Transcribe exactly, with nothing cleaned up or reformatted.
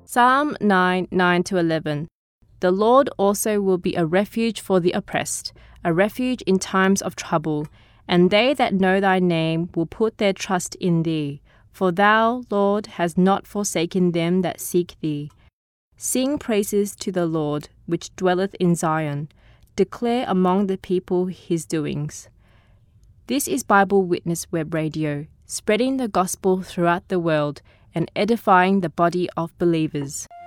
Psalm nine, nine to eleven. The Lord also will be a refuge for the oppressed, a refuge in times of trouble. And they that know thy name will put their trust in thee. For thou, Lord, hast not forsaken them that seek thee. Sing praises to the Lord, which dwelleth in Zion. Declare among the people his doings. This is Bible Witness Web Radio, spreading the gospel throughout the world and edifying the body of believers.